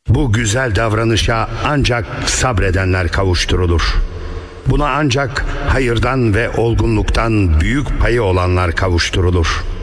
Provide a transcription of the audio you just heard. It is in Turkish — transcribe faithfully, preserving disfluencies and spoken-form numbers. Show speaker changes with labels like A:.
A: Bu güzel davranışa ancak sabredenler kavuşturulur. Buna ancak hayırdan ve olgunluktan büyük payı olanlar kavuşturulur.